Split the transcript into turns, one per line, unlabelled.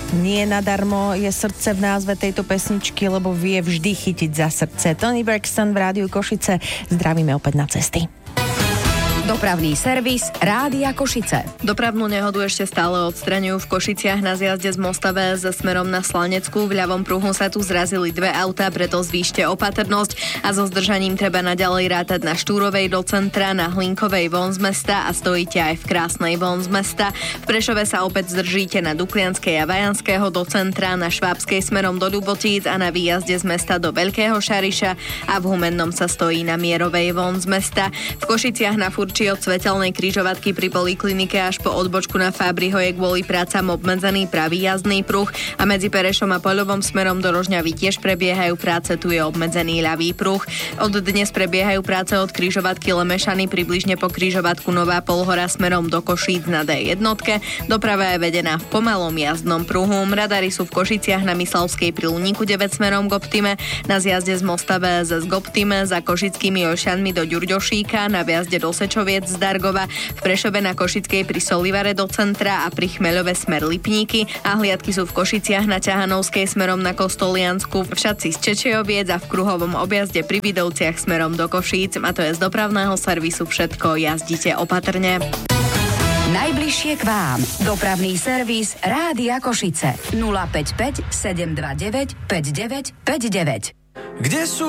Nie nadarmo je srdce v názve tejto pesničky, lebo vie vždy chytiť za srdce. Tony Braxton v Rádiu Košice. Zdravíme opäť na cesty.
Dopravný servis Rádia Košice.
Dopravnú nehodu ešte stále odstraňujú v Košiciach na zjazde z mosta VS smerom na Slanecku. V ľavom pruhu sa tu zrazili dve autá, preto zvýšte opatrnosť a so zdržaním treba naďalej rátať na Štúrovej do centra, na Hlinkovej von z mesta a stojíte aj v Krásnej von z mesta. V Prešove sa opäť zdržíte na Duklianskej a Vajanského do centra, na Švábskej smerom do Ľubotíc a na výjazde z mesta do Veľkého Šariša a v Humennom sa stojí na Mierovej von z mesta. V Košiciach na Furči od Svetelnej križovatky pri poliklinike až po odbočku na Fábriho je kvôli prácam obmedzený pravý jazdný pruh a medzi Perešom a Poľovom smerom do Rožňavy tiež prebiehajú práce, tu je obmedzený ľavý pruh. Od dnes prebiehajú práce od križovatky Lemešany približne po križovatku Nová Polhora smerom do Košíc na D1. Doprava je vedená v pomalom jazdnom pruhu. Radary sú v Košiciach na Myslavskej pri Luníku 9 smerom k Optime, na zjazde z mosta VS k Optime, za Košickými Ošanmi do Ďurďošíka, na viazde do Sečoviec z Dargova, v Prešove na Košickej pri Solivare do centra a pri Chmeľove smer Lipníky a hliadky sú v Košiciach na Ťahanovskej smerom na Kostoliansku, v Šatci z Čečejoviec a v kruhovom objazde pri Vidovciach smerom do Košíc. A to je z dopravného servisu všetko, jazdite opatrne.
Najbližšie k vám. Dopravný servis Rádia Košice. 055 729 5959.
Kde sú